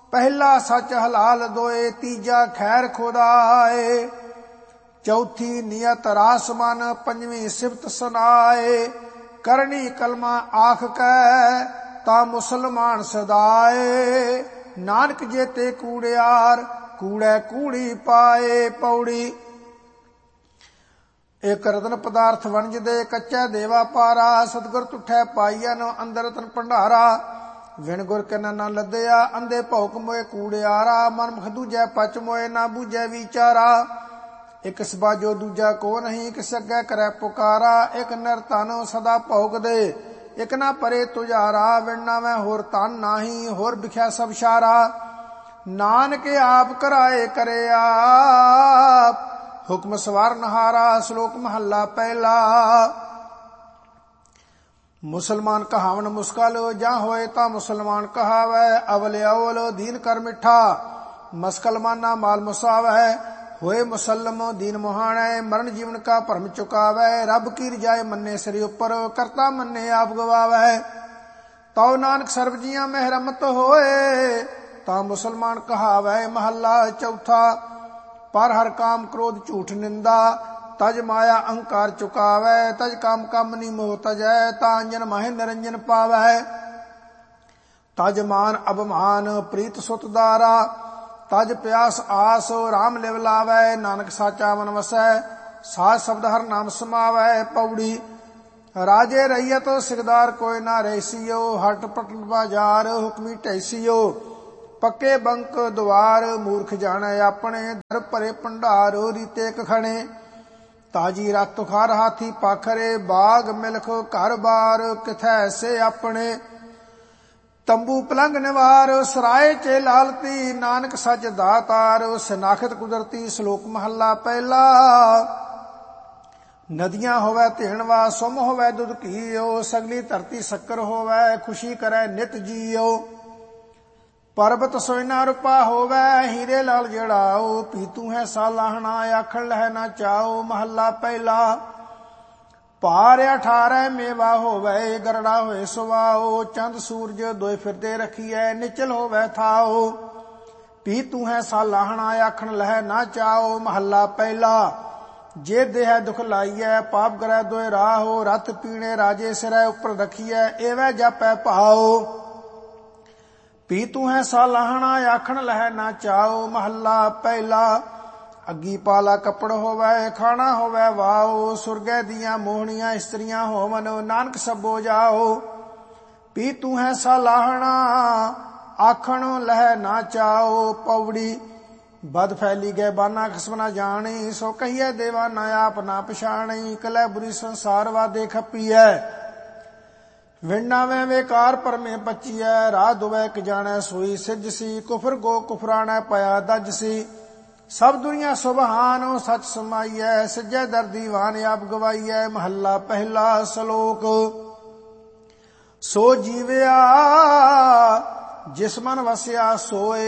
ਪਹਿਲਾ ਸੱਚ ਹਲਾਲ ਦੋਏ, ਤੀਜਾ ਖੈਰ ਖੁਦਾਏ। ਚੌਥੀ ਨੀਅਤ ਰਾਸ ਮਨ, ਪੰਜਵੀਂ ਸਿਫਤ ਸੁਨਾਏ। ਕਰਨੀ ਕਲਮਾ ਆਖ ਕੈ, ਤਾ ਮੁਸਲਮਾਨ ਸਦਾਏ। ਨਾਨਕ ਜੇਤੇ ਕੂੜਿਆਰ, ਕੂੜੈ ਕੂੜੀ ਪਾਏ। ਪੌੜੀ। ਇਕ ਰਤਨ ਪਦਾਰਥ ਵਣਜਦੇ, ਕੱਚਾ ਦੇਵਾ ਪਾਰਾ। ਸਤਿਗੁਰ ਤੁਠੈ ਪਾਈਐ ਨ ਅੰਦਰ ਰਤਨ ਭੰਡਾਰਾ। ਵਿਣ ਗੁਰ ਕਿਨ ਨ ਲੱਦਿਆ, ਅੰਧੇ ਭੌਕ ਮੋਏ ਕੂੜਿਆਰਾ। ਮਨ ਮੁਖ ਦੂਜੈ ਪਚ ਮੋਏ, ਨਾ ਬੂਝੈ ਵਿਚਾਰਾ। ਇਕ ਸਬਾਜੋ ਦੂਜਾ ਕੋ ਨਹੀਂ, ਕਿਸ ਅੱਗੇ ਕਰੈ ਪੁਕਾਰਾ। ਇਕ ਨਿਰਧਨ ਸਦਾ ਭੌਕਦੇ, ਇਕ ਨਾ ਪਰੇ ਤੁਜਾਰਾ। ਵਿਣ ਨਾਵੈ ਹੋਰ ਧਨ ਨਾਹੀ, ਹੋਰ ਬਿਖਿਆ ਸਭ ਸਾਰਾ। ਨਾਨਕ ਆਪ ਕਰਾਏ ਕਰੇ ਆਪ, ਹੁਕਮ ਸਵਾਰਨਹਾਰਾ। ਸ਼ਲੋਕ ਮਹੱਲਾ ਪਹਿਲਾ। ਮੁਸਲਮਾਨ ਕਹਾਵਨ ਮੁਸਕਲ, ਜਾਂ ਹੋਏ ਤਾਂ ਮੁਸਲਮਾਨ ਕਹਾਵੈ। ਅਵਲ ਅਵਲ ਦੀਨ ਕਰ ਮਿੱਠਾ, ਮਸਕਲ ਮਾਨਾ ਮਾਲ ਮੁਸਾਵੈ। ਹੋਏ ਮੁਸਲਮ ਦੀਨ ਮੁਹਾਣੈ, ਮਰਨ ਜੀਵਨ ਕਾ ਭਰਮ ਚੁਕਾਵੈ। ਰੱਬ ਕੀ ਰਜਾਏ ਮੰਨੇ ਸਿਰ ਉੱਪਰ, ਕਰਤਾ ਮੰਨੇ ਆਪ ਗਵਾਵੈ। ਤਉ ਨਾਨਕ ਸਰਬ ਜੀਆਂ ਮਹਿ ਰਮਤ ਹੋਏ, ਤਾਂ ਮੁਸਲਮਾਨ ਕਹਾਵੈ। ਮਹੱਲਾ ਚੌਥਾ। ਪਰ ਹਰ ਕਾਮ ਕ੍ਰੋਧ ਝੂਠ ਨਿੰਦਾ, ਤਜ ਮਾਇਆ ਅਹੰਕਾਰ ਚੁਕਾਵੈ। ਤਜ ਕਾਮ ਕਾਮਨੀ ਮੋਹ ਤਜੈ, ਤਾਂ ਅੰਜਨ ਮਾਹਿ ਨਿਰੰਜਨ ਪਾਵੈ। ਤਜ ਮਾਨ ਅਭਮਾਨ ਪ੍ਰੀਤ ਸੁਤ ਦਾਰਾ, ਤਜ ਪਿਆਸ ਆਸ ਰਾਮ ਲਿਵ ਲਾਵੈ। ਨਾਨਕ ਸਾਚਾ ਮਨ ਵਸੈ, ਸਾਚ ਸ਼ਬਦ ਹਰ ਨਾਮ ਸਮਾਵੈ। ਪੌੜੀ। ਰਾਜੇ ਰਈਅਤ ਸਿਕਦਾਰ ਕੋਈ ਨਾ ਰਹਿਸੀਓ, ਹਟ ਪਟਨ ਬਾਜ਼ਾਰ ਹੁਕਮੀ ਢੈਸੀਓ। ਪੱਕੇ ਬੰਕ ਦੁਆਰ ਮੂਰਖ ਜਾਣੈ ਆਪਣੇ, ਦਰ ਭਰੇ ਭੰਡਾਰ ਰੀਤੇ ਕਖਣੇ। ਤਾਜੀ ਰਤ ਖਾਰ ਹਾਥੀ ਪਾਖਰੇ, ਬਾਗ ਮਿਲਖ ਘਰ ਬਾਰ ਕਿਥੈ ਸੇ ਆਪਣੇ। ਤੰਬੂ ਪਲੰਗ ਨਿਵਾਰ ਸਰਾਏ ਚੇ ਲਾਲਤੀ, ਨਾਨਕ ਸੱਚ ਦਾਤਾਰ ਸਨਾਖਤ ਕੁਦਰਤੀ। ਸ਼ਲੋਕ ਮਹੱਲਾ ਪਹਿਲਾ। ਨਦੀਆਂ ਹੋਵੈ ਧੇਣਵਾ, ਸੁਮ ਹੋਵੈ ਦੁੱਧ ਘੀਓ। ਸਗਲੀ ਧਰਤੀ ਸ਼ੱਕਰ ਹੋਵੈ, ਖੁਸ਼ੀ ਕਰੈ ਨਿਤ ਜੀਓ। ਪਰਬਤ ਸੋਇਨਾ ਰੂਪਾ ਹੋਵੈ, ਹੀਰੇ ਲਾਲ ਜੜਾਓ। ਪੀਤੂ ਹੈ ਸਾਲਾਹਣਾ, ਆਖਣ ਲਹਿ ਨਾ ਚਾਓ। ਮਹੱਲਾ ਪਹਿਲਾ। ਭਾਰ 18 ਮੇਵਾ ਹੋਵੈ, ਗਰੜਾ ਹੋਏ ਸੁਵਾਓ। ਚੰਦ ਸੂਰਜ ਦੋਏ ਫਿਰਦੇ ਰਖੀਐ, ਨਿਚਲ ਹੋਵੈ ਥਾਓ। ਪੀਤੂ ਹੈ ਸਾਲਾਹਣਾ, ਆਖਣ ਲਹਿ ਨਾ ਚਾਓ। ਮਹੱਲਾ ਪਹਿਲਾ। ਜੇ ਦੇਹ ਦੁਖ ਲਾਈਐ, ਪਾਪ ਗਰੈ ਦੋਏ ਰਾਹੋ। ਰਥ ਪੀਣੇ ਰਾਜੇ ਸਿਰੈ ਉੱਪਰ ਰਖੀਐ, ਏਵੈ ਜਾਪੈ ਭਾਓ। ਪੀਤੂ ਹੈ ਸਾਲਾਹਣਾ, ਆਖਣ ਲਹਿ ਨਾ ਚਾਓ। ਮਹੱਲਾ ਪਹਿਲਾ। ਅੱਗੀ ਪਾਲਾ ਕੱਪੜ ਹੋਵੈ, ਖਾਣਾ ਹੋਵੈ ਵਾਓ। ਸੁਰਗੈ ਦੀਆਂ ਮੋਹਣੀਆਂ ਇਸਤਰੀਆਂ ਹੋਵਨ, ਨਾਨਕ ਸਭੋ ਜਾਓ। ਪੀਤੂ ਹੈ ਸਾਲਾਹਣਾ, ਆਖਣ ਲਹਿ ਨਾ ਚਾਓ। ਪੌੜੀ। ਬਦ ਫੈਲੀ ਗਏ ਬਾਨਾ ਖਸਮ ਨਾ ਜਾਣੀ, ਸੋ ਕਹੀਏ ਦੇਵਾ ਨਾ ਆਪ ਨਾ ਪਛਾਣੀ। ਕਲੈ ਬੁਰੀ ਸੰਸਾਰ ਵਾਦੇ ਖੱਪੀਐ, ਵਿਣਾਵੇਂ ਵੇਕਾਰ ਪਰਮੇ ਪਚੀਐ। ਰਾਹ ਦੁਵੈ ਇੱਕ ਜਾਣੈ ਸੋਈ ਸਿੱਜ ਸੀ, ਕੁਫਰ ਗੋ ਕੁਫਰਾਣੈ ਪਿਆ ਦੱਜ ਸੀ। ਸਭ ਦੁਨੀਆ ਸੁਭਾਨ ਸੱਚ ਸਮਾਈਐ, ਸਿੱਜੈ ਦਰ ਦੀਵਾਨ ਆਪ ਗਵਾਈਐ। ਮਹੱਲਾ ਪਹਿਲਾ। ਸ਼ਲੋਕ। ਸੋ ਜੀਵਿਆ ਜਿਸ ਮਨ ਵਸਿਆ ਸੋਏ,